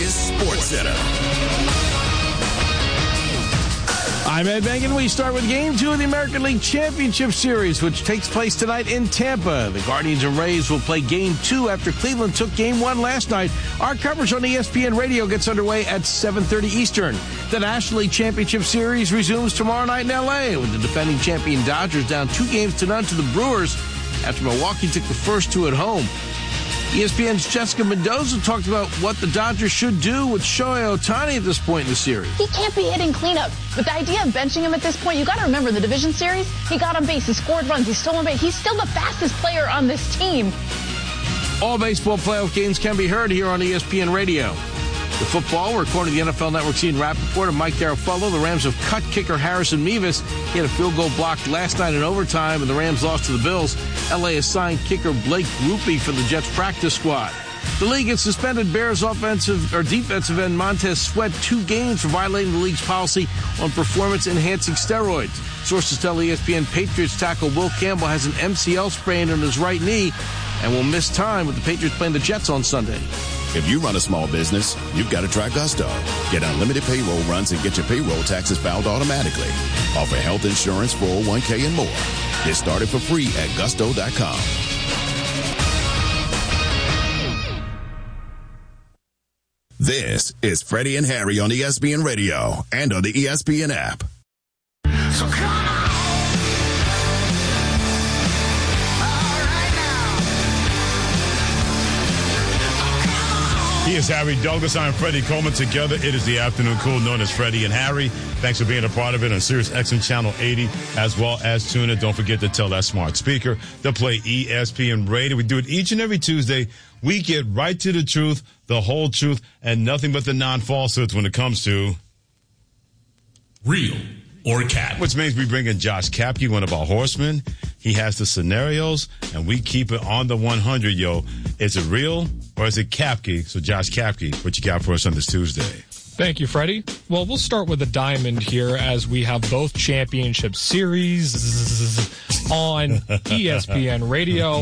is SportsCenter. I'm Ed Megan. We start with Game 2 of the American League Championship Series, which takes place tonight in Tampa. The Guardians and Rays will play Game 2 after Cleveland took Game 1 last night. Our coverage on ESPN Radio gets underway at 7:30 Eastern. The National League Championship Series resumes tomorrow night in L.A. with the defending champion Dodgers down 2-0 to the Brewers after Milwaukee took the first two at home. ESPN's Jessica Mendoza talked about what the Dodgers should do with Shohei Ohtani at this point in the series. He can't be hitting cleanup. But the idea of benching him at this point, you got to remember the division series, he got on base, he scored runs, he stole on base. He's still the fastest player on this team. All baseball playoff games can be heard here on ESPN Radio. The football, we're according to the NFL Network's Ian Rappaport and Mike Garafolo. The Rams have cut kicker Harrison Mevis. He had a field goal blocked last night in overtime, and the Rams lost to the Bills. L.A. has signed kicker Blake Rupe for the Jets practice squad. The league has suspended Bears defensive end Montez Sweat 2 games for violating the league's policy on performance-enhancing steroids. Sources tell ESPN Patriots tackle Will Campbell has an MCL sprain on his right knee and will miss time with the Patriots playing the Jets on Sunday. If you run a small business, you've got to try Gusto. Get unlimited payroll runs and get your payroll taxes filed automatically. Offer health insurance, 401k, and more. Get started for free at gusto.com. This is Freddie and Harry on ESPN Radio and on the ESPN app. So come on. He is Harry Douglas. I'm Freddie Coleman. Together, it is the afternoon cool known as Freddie and Harry. Thanks for being a part of it on Sirius XM Channel 80, as well as tune in. Don't forget to tell that smart speaker to play ESPN Radio. We do it each and every Tuesday. We get right to the truth, the whole truth, and nothing but the non-falsehoods when it comes to Real or Cap. Which means we bring in Josh Kapke, one of our horsemen. He has the scenarios, and we keep it on the 100, yo. Is it real or is it Kapke? So, Josh Kapke, what you got for us on this Tuesday? Thank you, Freddie. Well, we'll start with the diamond here as we have both championship series on ESPN Radio.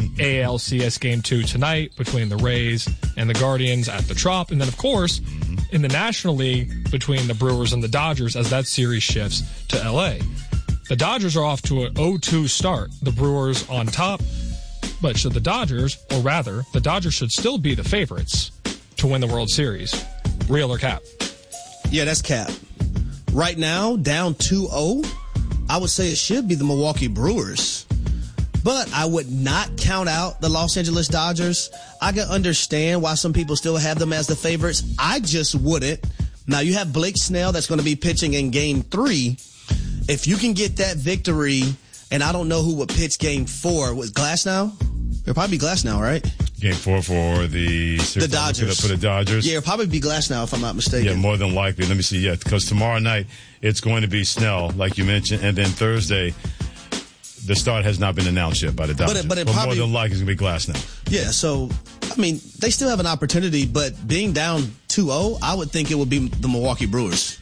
ALCS Game 2 tonight between the Rays and the Guardians at the Trop. And then, of course, in the National League between the Brewers and the Dodgers as that series shifts to L.A. The Dodgers are off to an 0-2 start. The Brewers on top. But should the Dodgers, or rather, the Dodgers should still be the favorites to win the World Series. Real or Cap? Yeah, that's Cap. Right now, down 2-0, I would say it should be the Milwaukee Brewers. But I would not count out the Los Angeles Dodgers. I can understand why some people still have them as the favorites. I just wouldn't. Now, you have Blake Snell that's going to be pitching in Game 3. If you can get that victory, and I don't know who would pitch Game 4. Was Glasnow? It'll probably be Glasnow, right? Game 4 for the Dodgers. For the Dodgers. Yeah, it'll probably be Glasnow if I'm not mistaken. Yeah, more than likely. Let me see. Yeah, because tomorrow night it's going to be Snell, like you mentioned, and then Thursday the start has not been announced yet by the Dodgers. But more than likely it's going to be Glasnow. Yeah, so, I mean, they still have an opportunity, but being down 2-0, I would think it would be the Milwaukee Brewers.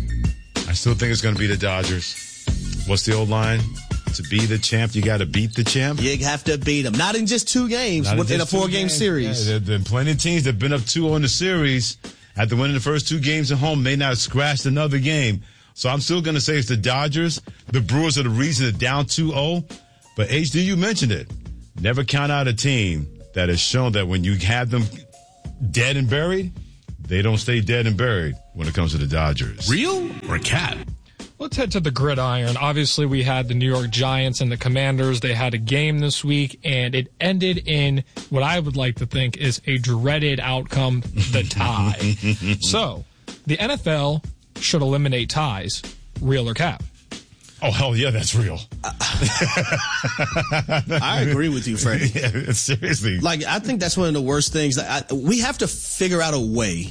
I still think it's going to be the Dodgers. What's the old line? To be the champ, you got to beat the champ. You have to beat them. Not in just 2 games, within a 4-game series. Yeah, there have been plenty of teams that have been up 2-0 in the series. After winning the first 2 games at home, may not have scratched another game. So I'm still going to say it's the Dodgers. The Brewers are the reason they're down 2-0. But HD, you mentioned it. Never count out a team that has shown that when you have them dead and buried, they don't stay dead and buried when it comes to the Dodgers. Real or Cap? Let's head to the gridiron. Obviously, we had the New York Giants and the Commanders. They had a game this week, and it ended in what I would like to think is a dreaded outcome, the tie. So, the NFL should eliminate ties. Real or Cap? Oh, hell yeah, that's real. I agree with you, Freddie. Yeah, seriously. Like, I think that's one of the worst things. We have to figure out a way.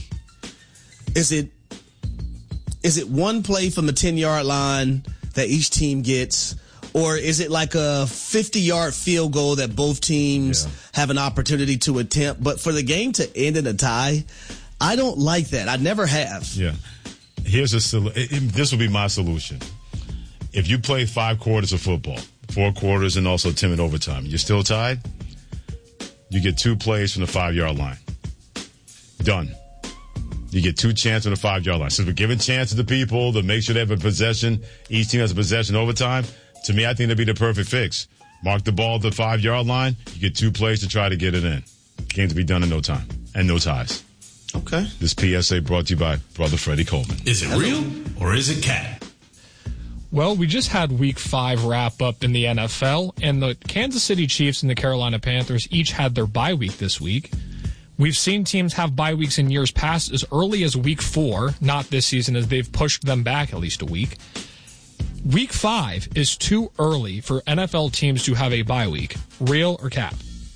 Is it one play from the 10-yard line that each team gets? Or is it like a 50-yard field goal that both teams have an opportunity to attempt? But for the game to end in a tie, I don't like that. I never have. Yeah. This will be my solution. If you play 5 quarters of football, 4 quarters and also 10 in overtime, you're still tied, you get 2 plays from the 5-yard line. Done. You get 2 chances on the 5-yard line. Since we're giving chances to people to make sure they have a possession, each team has a possession overtime, to me, I think that'd be the perfect fix. Mark the ball at the 5-yard line. You get 2 plays to try to get it in. Game to be done in no time and no ties. Okay. This PSA brought to you by Brother Freddie Coleman. Is it real or is it cat? Well, we just had Week 5 wrap up in the NFL, and the Kansas City Chiefs and the Carolina Panthers each had their bye week this week. We've seen teams have bye weeks in years past as early as Week 4, not this season as they've pushed them back at least a week. Week 5 is too early for NFL teams to have a bye week. Real or cap?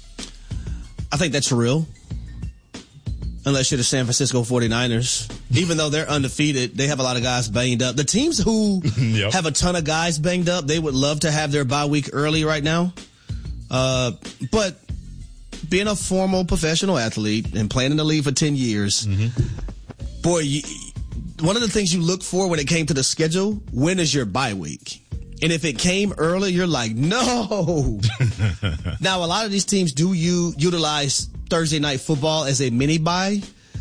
I think that's real. Unless you're the San Francisco 49ers. Even though they're undefeated, they have a lot of guys banged up. The teams who have a ton of guys banged up, they would love to have their bye week early right now. But being a formal professional athlete and playing in the league for 10 years, boy, one of the things you look for when it came to the schedule, when is your bye week? And if it came early, you're like, no. Now, a lot of these teams do utilize Thursday night football as a mini bye.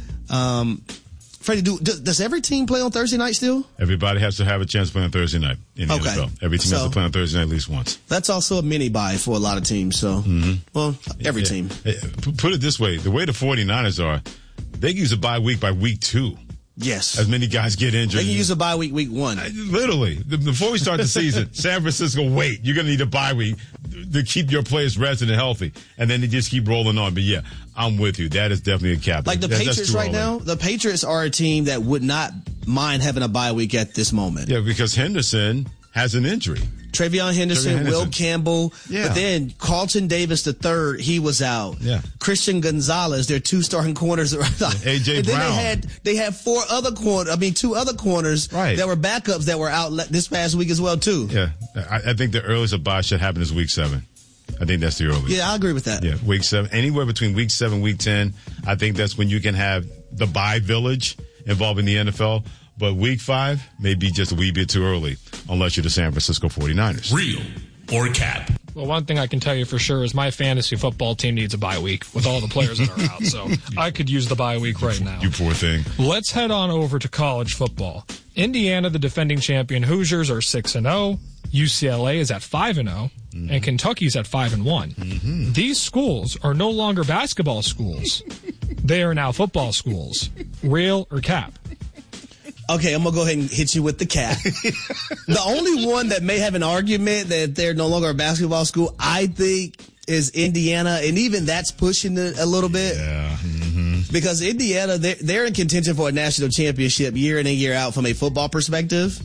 Freddie, does every team play on Thursday night still? Everybody has to have a chance to play on Thursday night in the NFL. Every team has to play on Thursday night at least once. That's also a mini bye for a lot of teams. So, well, every team. Put it this way. The way the 49ers are, they use a bye week by week 2. Yes. As many guys get injured. They can use a bye week 1. Literally. Before we start the season, San Francisco, wait, you're going to need a bye week to keep your players rested and healthy. And then they just keep rolling on. But yeah, I'm with you. That is definitely a cap. Like the Patriots right now, the Patriots are a team that would not mind having a bye week at this moment. Yeah, because Henderson has an injury. Travion Henderson, Will Campbell, but then Carlton Davis III, he was out. Yeah. Christian Gonzalez, their 2 starting corners. AJ and Brown. Then they had 2 other corners that were backups that were out this past week as well too. Yeah, I think the earliest a bye should happen is week 7. I think that's the earliest. Yeah, I agree with that. Yeah, week 7, anywhere between week 7 and week 10. I think that's when you can have the bye village involving the NFL. But week 5 may be just a wee bit too early, unless you're the San Francisco 49ers. Real or cap? Well, one thing I can tell you for sure is my fantasy football team needs a bye week with all the players that are out. So I could use the bye week right now. You poor thing. Let's head on over to college football. Indiana, the defending champion Hoosiers, are 6-0. UCLA is at 5-0. And Kentucky's at 5-1. These schools are no longer basketball schools. They are now football schools. Real or cap? Okay, I'm going to go ahead and hit you with the cap. The only one that may have an argument that they're no longer a basketball school, I think, is Indiana. And even that's pushing it a little bit. Yeah. Because Indiana, they're in contention for a national championship year in and year out from a football perspective.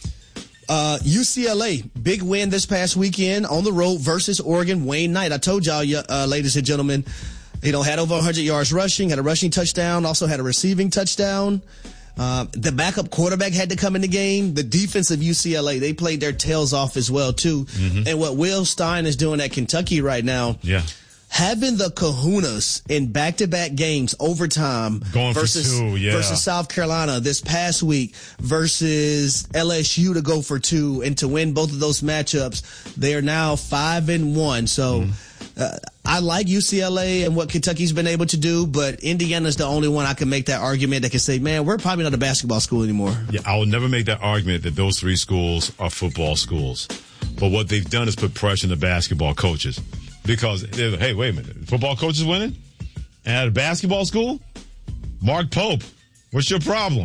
UCLA, big win this past weekend on the road versus Oregon. Wayne Knight. I told y'all, ladies and gentlemen, had over 100 yards rushing, had a rushing touchdown, also had a receiving touchdown. The backup quarterback had to come in the game. The defense of UCLA, they played their tails off as well, too. And what Will Stein is doing at Kentucky right now, having the kahunas in back-to-back games, overtime, versus South Carolina this past week, versus LSU to go for 2 and to win both of those matchups, they are now 5-1. So I like UCLA and what Kentucky's been able to do, but Indiana's the only one I can make that argument that can say, man, we're probably not a basketball school anymore. Yeah, I will never make that argument that those 3 schools are football schools. But what they've done is put pressure on the basketball coaches. Because, hey, wait a minute, football coaches winning? And at a basketball school? Mark Pope, what's your problem?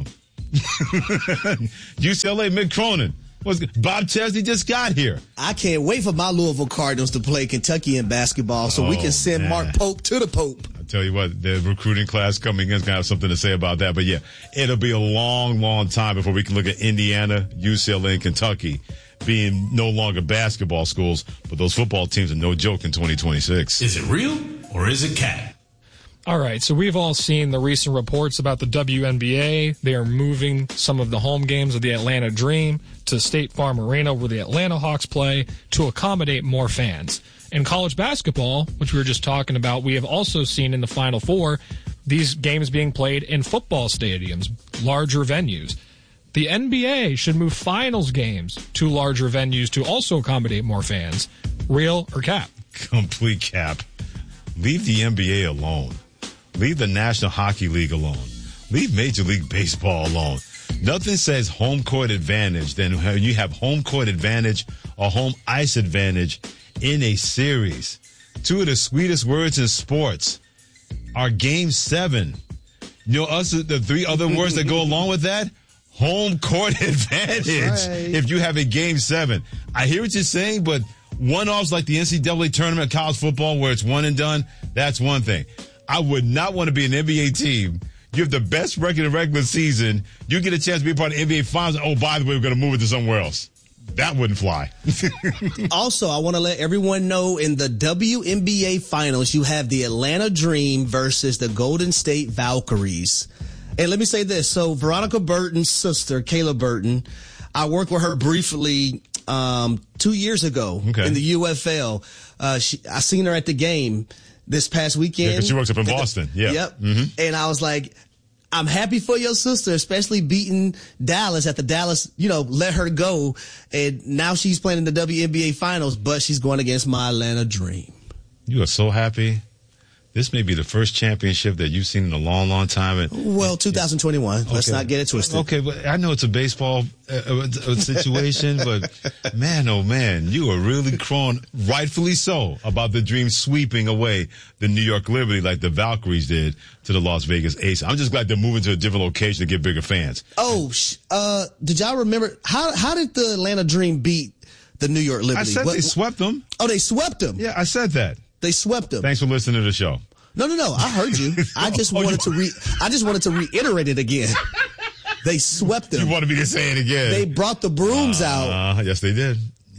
UCLA, Mick Cronin. Bob Chesney just got here. I can't wait for my Louisville Cardinals to play Kentucky in basketball so we can send Mark Pope to the Pope. I tell you what, the recruiting class coming in is going to have something to say about that. But yeah, it'll be a long, long time before we can look at Indiana, UCLA, and Kentucky being no longer basketball schools. But those football teams are no joke in 2026. Is it real or is it cat? All right, so we've all seen the recent reports about the WNBA. They are moving some of the home games of the Atlanta Dream to State Farm Arena where the Atlanta Hawks play to accommodate more fans. In college basketball, which we were just talking about, we have also seen in the Final Four these games being played in football stadiums, larger venues. The NBA should move finals games to larger venues to also accommodate more fans. Real or cap? Complete cap. Leave the NBA alone. Leave the National Hockey League alone. leave Major League Baseball alone. Nothing says home court advantage than when you have home court advantage or home ice advantage in a series. Two of the sweetest words in sports are Game 7. You know, the three other words that go along with that? Home court advantage. Right. If you have a Game 7. I hear what you're saying, but one-offs like the NCAA tournament of college football where it's one and done, that's one thing. I would not want to be an NBA team. You have the best record in the regular season. You get a chance to be a part of the NBA Finals. Oh, by the way, we're going to move it to somewhere else. That wouldn't fly. Also, I want to let everyone know in the WNBA Finals, you have the Atlanta Dream versus the Golden State Valkyries. And let me say this. So Veronica Burton's sister, Kayla Burton, I worked with her briefly 2 years ago in the UFL. I seen her at the game this past weekend. Yeah, 'cause she works up in Boston. Yeah. Yep. Mm-hmm. And I was like, I'm happy for your sister, especially beating Dallas at the Dallas, let her go. And now she's playing in the WNBA Finals, but she's going against my Atlanta Dream. You are so happy. This may be the first championship that you've seen in a long, long time. Well, 2021. Let's not get it twisted. Okay, but I know it's a baseball situation, but man, oh man, you are really crowing, rightfully so, about the Dream sweeping away the New York Liberty like the Valkyries did to the Las Vegas Aces. I'm just glad they're moving to a different location to get bigger fans. Oh, did y'all remember how did the Atlanta Dream beat the New York Liberty? I said they swept them. Oh, they swept them. Yeah, I said that. They swept them. Thanks for listening to the show. No. I heard you. I just wanted to reiterate it again. They swept them. You wanted me to say it again. They brought the brooms out. Yes, they did.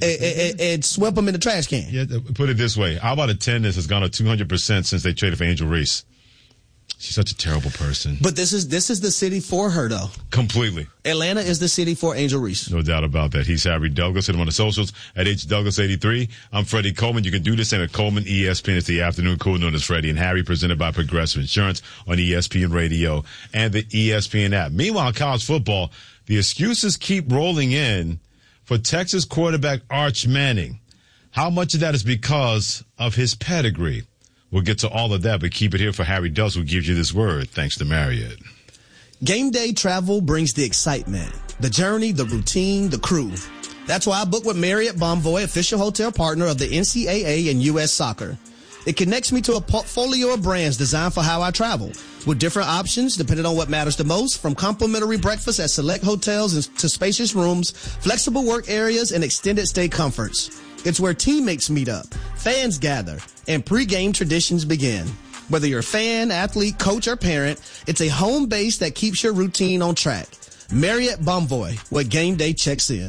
And swept them in the trash can. Yeah, put it this way. How about attendance has gone up 200% since they traded for Angel Reese? She's such a terrible person. But this is the city for her, though. Completely. Atlanta is the city for Angel Reese. No doubt about that. He's Harry Douglas. Hit him on the socials at HDouglas83. I'm Freddie Coleman. You can do this at Coleman ESPN. It's the afternoon cool known as Freddie and Harry, presented by Progressive Insurance on ESPN Radio and the ESPN app. Meanwhile, college football, the excuses keep rolling in for Texas quarterback Arch Manning. How much of that is because of his pedigree? We'll get to all of that, but keep it here for Harry Douglas, who gives you this word, thanks to Marriott. Game day travel brings the excitement, the journey, the routine, the crew. That's why I book with Marriott Bonvoy, official hotel partner of the NCAA and U.S. Soccer. It connects me to a portfolio of brands designed for how I travel, with different options depending on what matters the most, from complimentary breakfast at select hotels to spacious rooms, flexible work areas, and extended stay comforts. It's where teammates meet up, fans gather, and pregame traditions begin. Whether you're a fan, athlete, coach, or parent, it's a home base that keeps your routine on track. Marriott Bonvoy, where game day checks in.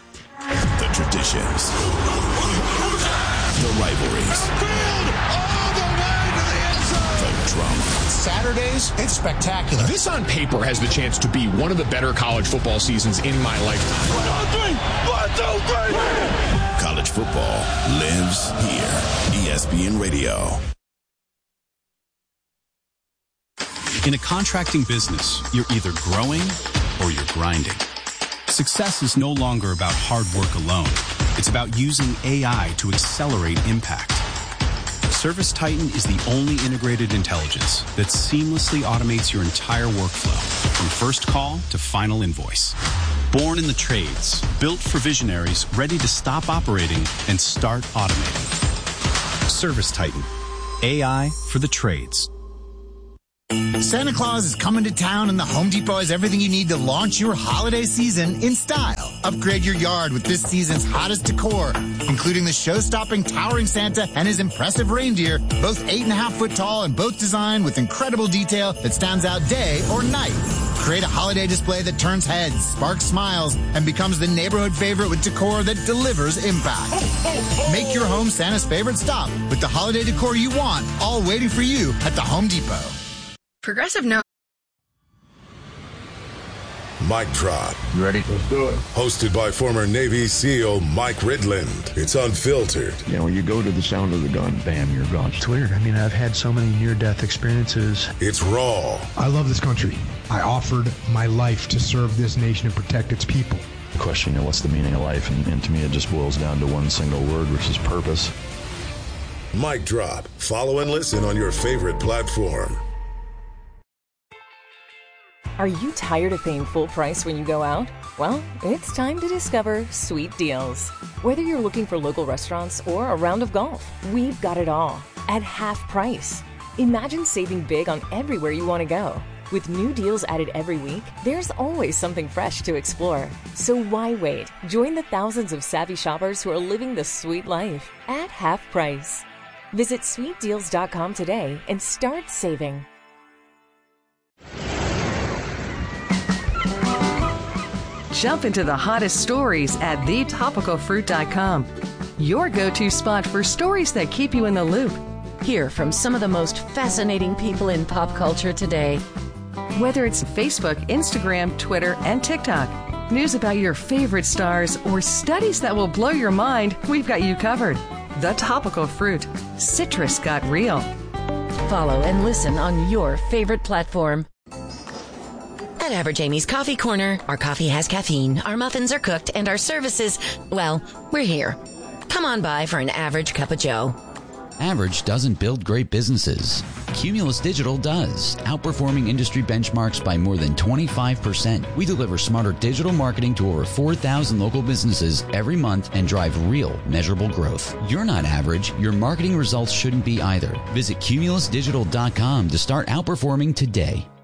The traditions, the rivalries, the drama. Saturdays, it's spectacular. This on paper has the chance to be one of the better college football seasons in my lifetime. 1, 2, 3. College football lives here. ESPN Radio. In a contracting business, you're either growing or you're grinding. Success is no longer about hard work alone. It's about using AI to accelerate impact. ServiceTitan is the only integrated intelligence that seamlessly automates your entire workflow, from first call to final invoice. Born in the trades, built for visionaries ready to stop operating and start automating. ServiceTitan, AI for the trades. Santa Claus is coming to town, and the Home Depot has everything you need to launch your holiday season in style. Upgrade your yard with this season's hottest decor, including the show-stopping towering Santa and his impressive reindeer, both 8.5-foot tall and both designed with incredible detail that stands out day or night. Create a holiday display that turns heads, sparks smiles, and becomes the neighborhood favorite with decor that delivers impact. Make your home Santa's favorite stop with the holiday decor you want, all waiting for you at the Home Depot. Progressive no. Mic Drop. You ready? Let's do it. Hosted by former Navy SEAL Mike Ridland. It's unfiltered. You know, when you go to the sound of the gun, bam, you're gone. It's weird. I mean, I've had so many near-death experiences. It's raw. I love this country. I offered my life to serve this nation and protect its people. The question, you know, what's the meaning of life? And to me, it just boils down to one single word, which is purpose. Mic Drop. Follow and listen on your favorite platform. Are you tired of paying full price when you go out? Well, it's time to discover Sweet Deals. Whether you're looking for local restaurants or a round of golf, we've got it all at half price. Imagine saving big on everywhere you want to go. With new deals added every week, there's always something fresh to explore. So why wait? Join the thousands of savvy shoppers who are living the sweet life at half price. Visit sweetdeals.com today and start saving. Jump into the hottest stories at thetopicalfruit.com. Your go-to spot for stories that keep you in the loop. Hear from some of the most fascinating people in pop culture today. Whether it's Facebook, Instagram, Twitter, and TikTok, news about your favorite stars, or studies that will blow your mind, we've got you covered. The Topical Fruit. Citrus got real. Follow and listen on your favorite platform. At Average Amy's Coffee Corner, our coffee has caffeine, our muffins are cooked, and our services, well, we're here. Come on by for an average cup of joe. Average doesn't build great businesses. Cumulus Digital does, outperforming industry benchmarks by more than 25%. We deliver smarter digital marketing to over 4,000 local businesses every month and drive real, measurable growth. You're not average. Your marketing results shouldn't be either. Visit cumulusdigital.com to start outperforming today.